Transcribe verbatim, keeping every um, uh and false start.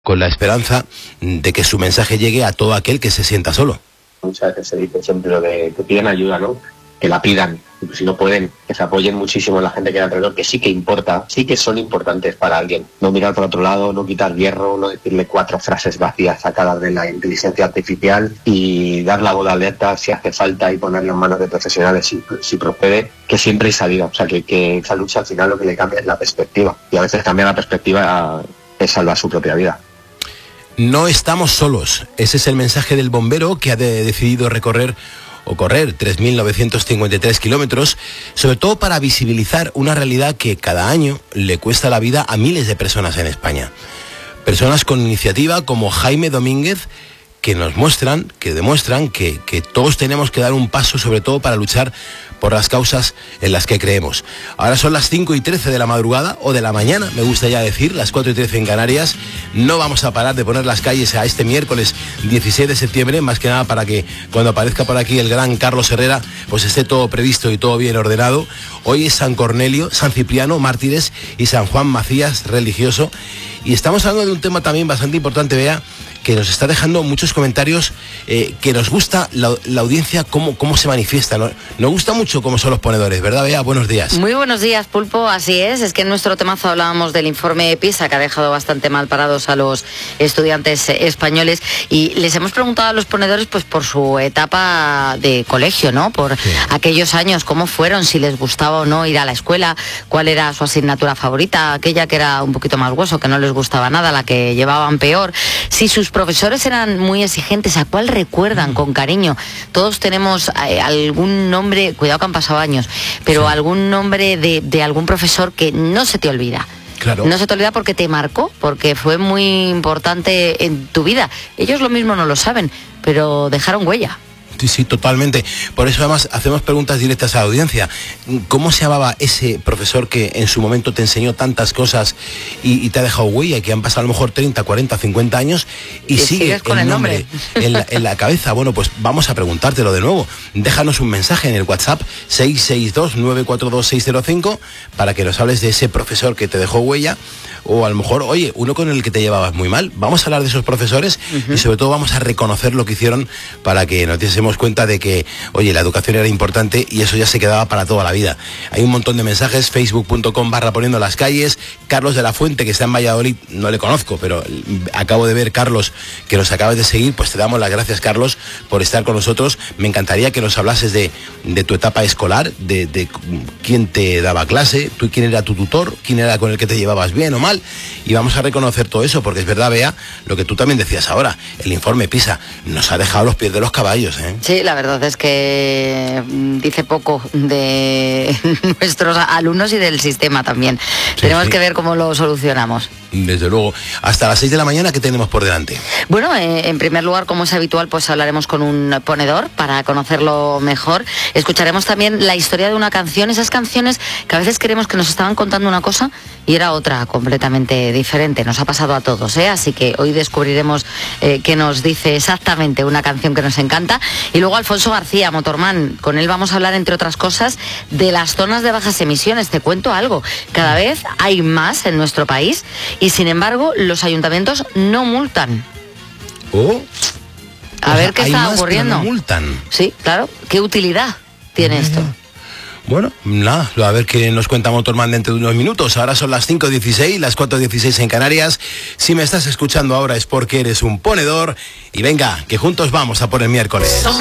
con la esperanza de que su mensaje llegue a todo aquel que se sienta solo. Muchas veces se dice siempre lo de que piden ayuda, ¿no? Que la pidan, si no pueden, que se apoyen muchísimo en la gente que hay alrededor, que sí que importa, sí que son importantes para alguien. No mirar por otro lado, no quitar hierro, no decirle cuatro frases vacías sacadas de la inteligencia artificial y dar la voz de alerta si hace falta y ponerlo en manos de profesionales si, si procede, que siempre hay salida. O sea, que, que esa lucha al final lo que le cambia es la perspectiva. Y a veces cambiar la perspectiva es salvar su propia vida. No estamos solos. Ese es el mensaje del bombero que ha de, decidido recorrer o correr tres mil novecientos cincuenta y tres kilómetros, sobre todo para visibilizar una realidad que cada año le cuesta la vida a miles de personas en España. Personas con iniciativa como Jaime Domínguez, que nos muestran, que demuestran que, que todos tenemos que dar un paso, sobre todo para luchar por las causas en las que creemos. Ahora son las cinco y trece de la madrugada, o de la mañana, me gusta ya decir, las cuatro y trece en Canarias. No vamos a parar de poner las calles a este miércoles dieciséis de septiembre, más que nada para que cuando aparezca por aquí el gran Carlos Herrera, pues esté todo previsto y todo bien ordenado. Hoy es San Cornelio, San Cipriano, mártires, y San Juan Macías, religioso. Y estamos hablando de un tema también bastante importante, Bea, que nos está dejando muchos comentarios, eh, que nos gusta la, la audiencia cómo, cómo se manifiesta. ¿no? Nos gusta mucho cómo son los ponedores, ¿verdad, Bea? Buenos días. Muy buenos días, Pulpo, así es. Es que en nuestro temazo hablábamos del informe PISA, que ha dejado bastante mal parados a los estudiantes españoles, y les hemos preguntado a los ponedores pues por su etapa de colegio, ¿no? Por sí. aquellos años, cómo fueron, si les gustaba o no ir a la escuela, cuál era su asignatura favorita, aquella que era un poquito más hueso, que no les gustaba nada, la que llevaban peor, si sus profesores eran muy exigentes, ¿a cuál recuerdan con cariño? Todos tenemos eh, algún nombre, cuidado que han pasado años, pero sí. algún nombre de, de algún profesor que no se te olvida. Claro. No se te olvida porque te marcó, porque fue muy importante en tu vida. Ellos lo mismo no lo saben, pero dejaron huella. Sí, sí, totalmente. Por eso además hacemos preguntas directas a la audiencia. ¿Cómo se llamaba ese profesor que en su momento te enseñó tantas cosas y, y te ha dejado huella, y que han pasado a lo mejor treinta, cuarenta, cincuenta años y, y sigue con el nombre, nombre en, la, en la cabeza? Bueno, pues vamos a preguntártelo de nuevo. Déjanos un mensaje en el WhatsApp seis seis dos, nueve cuatro dos, seis cero cinco para que nos hables de ese profesor que te dejó huella, o a lo mejor, oye, uno con el que te llevabas muy mal. Vamos a hablar de esos profesores uh-huh. y sobre todo vamos a reconocer lo que hicieron para que nos diésemos cuenta de que, oye, la educación era importante y eso ya se quedaba para toda la vida. Hay un montón de mensajes, facebook punto com barra poniendo las calles. Carlos de la Fuente, que está en Valladolid, no le conozco, pero acabo de ver, Carlos, que nos acabas de seguir, pues te damos las gracias, Carlos, por estar con nosotros. Me encantaría que nos hablases de, de tu etapa escolar, de, de quién te daba clase, tú, quién era tu tutor, quién era con el que te llevabas bien o mal, y vamos a reconocer todo eso, porque es verdad, Bea, lo que tú también decías ahora, el informe PISA nos ha dejado los pies de los caballos, ¿eh? Sí, la verdad es que dice poco de nuestros alumnos y del sistema también. Sí, Tenemos sí. que ver cómo lo solucionamos. Desde luego. Hasta las seis de la mañana, ¿qué tenemos por delante? Bueno, eh, en primer lugar, como es habitual, pues hablaremos con un ponedor para conocerlo mejor. Escucharemos también la historia de una canción, esas canciones que a veces creemos que nos estaban contando una cosa y era otra completamente diferente. Nos ha pasado a todos, ¿eh? Así que hoy descubriremos eh, qué nos dice exactamente una canción que nos encanta. Y luego Alfonso García, Motorman, con él vamos a hablar, entre otras cosas, de las zonas de bajas emisiones. Te cuento algo, cada vez hay más en nuestro país y sin embargo los ayuntamientos no multan. Oh. A o ver sea, qué está ocurriendo. No multan. Sí, claro. ¿Qué utilidad tiene eh. esto? Bueno, nada, a ver qué nos cuenta Motorman dentro de unos minutos. Ahora son las cinco dieciséis, las cuatro dieciséis en Canarias. Si me estás escuchando ahora es porque eres un ponedor. Y venga, que juntos vamos a por el miércoles.